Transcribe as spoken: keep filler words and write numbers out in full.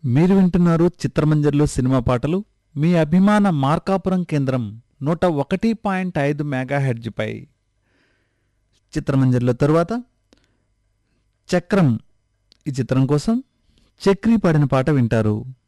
మీరు వింటున్నారు చిత్రమంజర్లో సినిమా పాటలు మీ అభిమాన మార్కాపురం కేంద్రం నూట ఒకటి పాయింట్ ఐదు మెగాహెర్జ్పై. చిత్రమంజర్లో తరువాత చక్రం ఈ చిత్రం కోసం చక్రి పాడిన పాట వింటారు.